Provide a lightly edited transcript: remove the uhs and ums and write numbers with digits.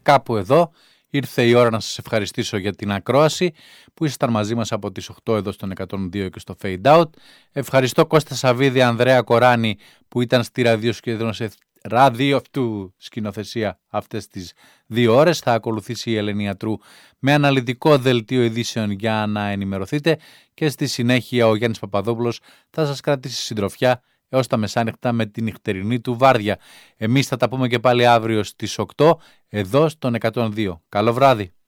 κάπου εδώ ήρθε η ώρα να σας ευχαριστήσω για την ακρόαση που ήσασταν μαζί μας από τις 8 εδώ στον 102 και στο Fade Out. Ευχαριστώ Κώστα Σαββίδη, Ανδρέα Κοράνη που ήταν στη ραδίο αυτού σκηνοθεσία αυτές τις 2 ώρες. Θα ακολουθήσει η Ελένη Ιατρού με αναλυτικό δελτίο ειδήσεων για να ενημερωθείτε και στη συνέχεια ο Γιάννης Παπαδόπουλος θα σας κρατήσει συντροφιά έως τα μεσάνυχτα με την νυχτερινή του βάρδια. Εμείς θα τα πούμε και πάλι αύριο στις 8 εδώ στον 102. Καλό βράδυ.